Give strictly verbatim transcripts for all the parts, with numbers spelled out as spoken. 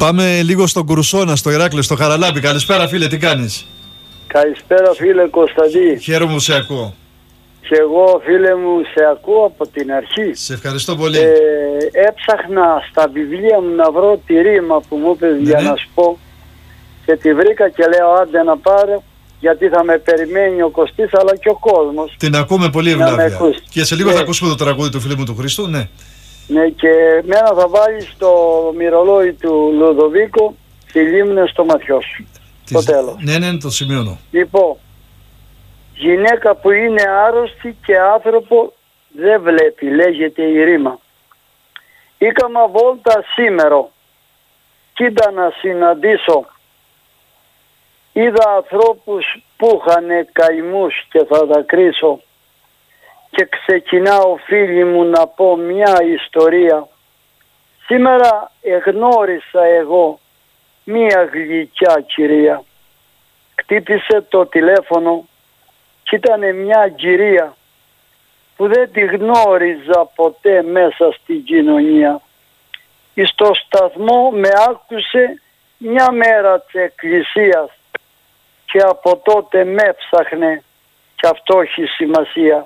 Πάμε λίγο στον Κουρσόνα, στο Ηράκλειο, στο Χαραλάμπι. Καλησπέρα φίλε, τι κάνεις? Καλησπέρα φίλε Κωνσταντή. Χαίρομαι που σε ακούω. Και εγώ φίλε μου σε ακούω από την αρχή. Σε ευχαριστώ πολύ. Ε, έψαχνα στα βιβλία μου να βρω τη ρήμα που μου είπες, ναι, για ναι. να σου πω, και τη βρήκα και λέω άντε να πάρω, γιατί θα με περιμένει ο Κωστής αλλά και ο κόσμος. Την ακούμε πολύ ευλάβεια. Και σε λίγο ναι. θα ακούσουμε το τραγούδι του φίλου μου του Χρήστου. Ναι. Ναι, και μένα θα βάλεις το μυρολόι του Λουδοβίκο, τη λίμνη στο ματιό σου. Της... Το τέλος. Ναι, ναι, το σημειώνω. Λοιπόν, γυναίκα που είναι άρρωστη και άνθρωπο δεν βλέπει, λέγεται η ρήμα. Ήκαμα βόλτα σήμερα, κοίτα να συναντήσω. Είδα ανθρώπους που είχαν καημούς και θα τα κρίσω. Και ξεκινάω φίλοι μου να πω μια ιστορία. Σήμερα εγνώρισα εγώ μια γλυκιά κυρία. Χτύπησε το τηλέφωνο και ήταν μια κυρία που δεν τη γνώριζα ποτέ μέσα στην κοινωνία. Στο σταθμό με άκουσε μια μέρα της εκκλησίας και από τότε με ψάχνε και αυτό έχει σημασία.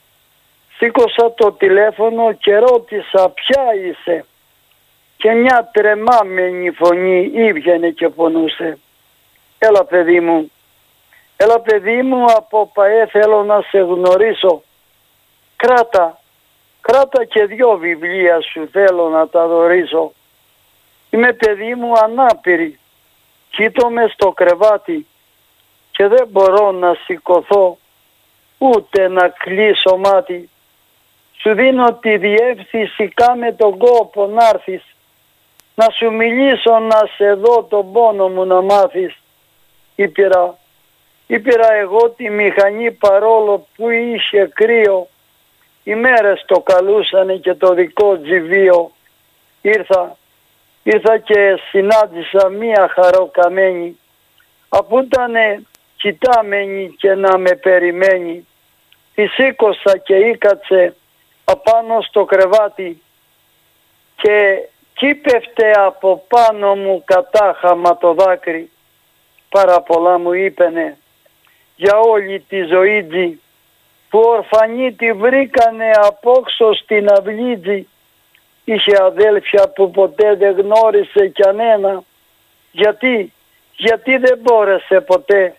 Σήκωσα το τηλέφωνο και ρώτησα ποια είσαι και μια τρεμάμενη φωνή ήβγαινε και πονούσε. Έλα παιδί μου, έλα παιδί μου από ΠΑΕ θέλω να σε γνωρίσω. Κράτα, κράτα και δυο βιβλία σου θέλω να τα δωρήσω. Είμαι παιδί μου ανάπηρη, κοίτομαι στο κρεβάτι και δεν μπορώ να σηκωθώ ούτε να κλείσω μάτι. Σου δίνω τη διεύθυνση, κάμε τον κόπο να έρθεις, να σου μιλήσω να σε δω τον πόνο μου να μάθεις. Ήπειρα, ήπειρα εγώ τη μηχανή παρόλο που είχε κρύο, οι μέρες το καλούσανε και το δικό τζιβίο. Ήρθα, ήρθα και συνάντησα μία χαροκαμένη, αφού ήτανε κοιτάμενη και να με περιμένει. Τη σήκωσα και ήκατσε απάνω στο κρεβάτι και κύπευτε από πάνω μου κατάχαμα το δάκρυ. Πάρα πολλά μου είπαινε για όλη τη ζωή τζι, που ορφανή τη βρήκανε απόξω στην αυλίτζη. Είχε αδέλφια που ποτέ δεν γνώρισε κανένα. Γιατί, γιατί δεν μπόρεσε ποτέ,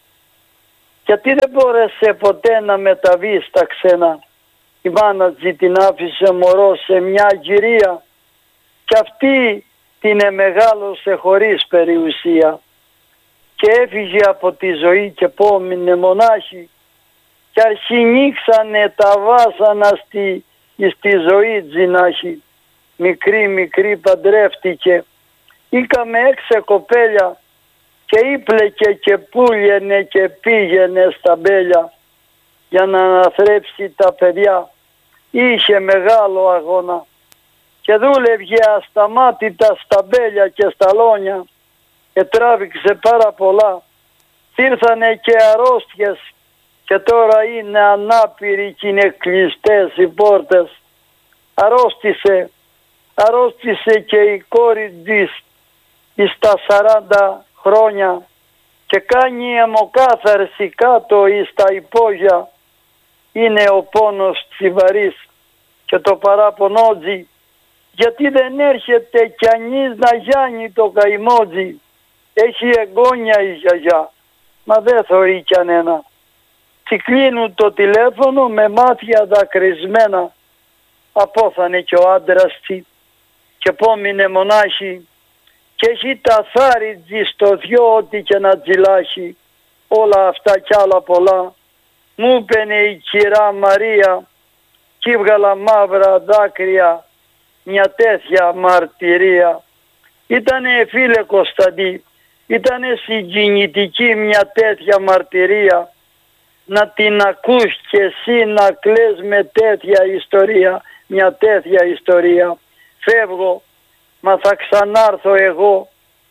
γιατί δεν μπόρεσε ποτέ να μεταβεί στα ξένα. Η μάνα της την άφησε μωρό σε μια γυρία και αυτή την εμεγάλωσε χωρίς περιουσία και έφυγε από τη ζωή και πόμεινε μονάχη και αρχινήξανε τα βάσανα στη, στη ζωή τζινάχη. Μικρή μικρή παντρεύτηκε, είχαμε έξι κοπέλια και ύπλεκε και πούλιενε και πήγαινε στα μπέλια για να αναθρέψει τα παιδιά. Είχε μεγάλο αγώνα και δούλευε ασταμάτητα στα μπέλια και στα λόνια και τράβηξε πάρα πολλά. Ήρθανε και αρρώστιες και τώρα είναι ανάπηροι και είναι κλειστές οι πόρτες. Αρρώστησε, αρρώστησε και η κόρη της στα σαράντα χρόνια και κάνει αιμοκάθαρση κάτω στα υπόγεια. Είναι ο πόνος τσιβαρής και το παραπονότζι, γιατί δεν έρχεται κανείς να γιάνει το καημότζι. Έχει εγγόνια η γιαγιά, μα δεν θωρεί κανένα. Τσι κλείνουν το τηλέφωνο με μάτια δακρυσμένα. Απόθανε και ο άντρας τσι και πόμεινε μονάχη και έχει τα θάριτζι στο δυο ό,τι και να τζιλάχει. Όλα αυτά κι άλλα πολλά μου είπαινε η κυρά Μαρία κι έβγαλα μαύρα δάκρυα μια τέτοια μαρτυρία. Ήτανε φίλε Κωνσταντή, ήτανε συγκινητική μια τέτοια μαρτυρία, να την ακούς και εσύ να κλαις με τέτοια ιστορία, μια τέτοια ιστορία. Φεύγω, μα θα ξανάρθω εγώ,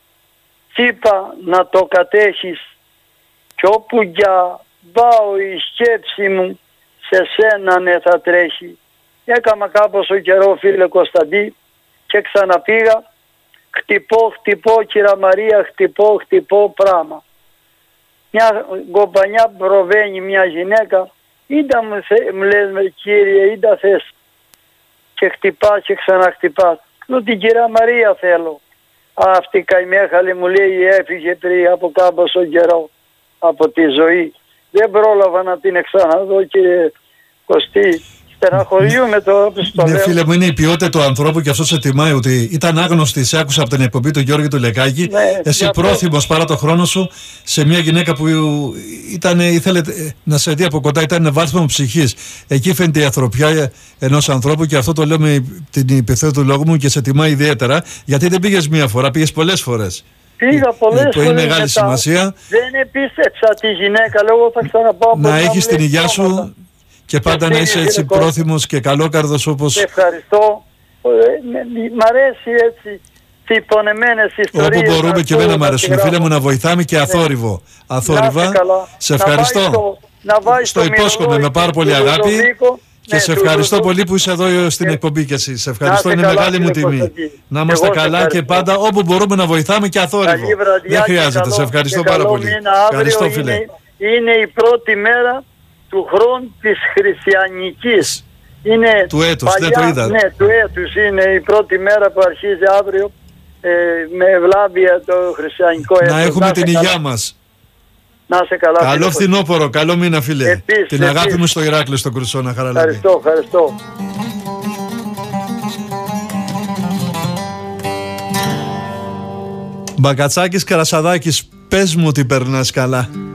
τσίπα να το κατέχεις κι όπου για πάω η σκέψη μου σε σένα ναι θα τρέχει. Έκαμα κάπως ο καιρό φίλε Κωνσταντή και ξαναπήγα, χτυπώ, χτυπώ κυρία Μαρία, χτυπώ, χτυπώ πράγμα. Μια κομπανιά προβαίνει μια γυναίκα, είδα μου, θε, μου λες κύριε, είδα θες, και χτυπάς και ξαναχτυπάς. Λέω την κυρία Μαρία θέλω. Αυτή η καημέχαλη μου λέει έφυγε πριν από κάμποσο καιρό από τη ζωή. Δεν πρόλαβα να την ξαναδώ κύριε Κωστή. Στεναχωριούμαι το στο Ναι, λέω. φίλε μου, είναι η ποιότητα του ανθρώπου και αυτό σε τιμάει, ότι ήταν άγνωστη. Σε άκουσα από την εκπομπή του Γιώργη του Λεκάκη. Ναι, Εσύ πρόθυμος παρά το χρόνο σου σε μια γυναίκα που ήταν, ήθελε να σε δει από κοντά, ήταν βάθμο ψυχής. Εκεί φαίνεται η ανθρωπιά ενός ανθρώπου και αυτό το λέω με την υπευθεία του λόγου μου και σε τιμάει ιδιαίτερα, γιατί δεν πήγες μία φορά, πήγες πολλές φορές. Πήγα πολλές που φορές είναι μεγάλη μετά. σημασία. Δεν επίστεψα τη γυναίκα, λέω θα ξαναπάω. Να έχεις την υγεία σου και πάντα να είσαι έτσι πρόθυμος και καλόκαρδος όπως... Σε ευχαριστώ. Μ' αρέσει έτσι οι πονεμένες ιστορίες. Όπου μπορούμε και εμένα μ' αρέσουν, φίλε μου, να βοηθάμε και αθόρυβο. Αθόρυβα. Σε ευχαριστώ. Στο υπόσχομαι με πάρα πολύ αγάπη. Και ναι, σε ευχαριστώ του, πολύ που είσαι εδώ στην και... εκπομπή και εσύ. Σε ευχαριστώ, είναι καλά, μεγάλη μου τιμή. Να είμαστε εγώ καλά και πάντα όπου μπορούμε να βοηθάμε και αθόρυβο. Δεν χρειάζεται, καλό, σε ευχαριστώ πάρα πολύ. Ευχαριστώ, φίλε. Είναι, είναι η πρώτη μέρα του χρόνου της χριστιανικής. Είναι του έτους, παλιά, δεν το είδα. Ναι, του έτους είναι η πρώτη μέρα που αρχίζει αύριο ε, με ευλάβεια το χριστιανικό έτος. Να έχουμε να την υγεία μας. Να σε καλά. Καλό φθινόπωρο, καλό μήνα φίλε. Επίσης, την αγάπη επίσης. μου στο Ηράκλειο, στον Κρουσόνα, Χαραλάμπη. Ευχαριστώ, ευχαριστώ. Μπακατσάκης Καρασαδάκης, πες μου ότι περνάς καλά.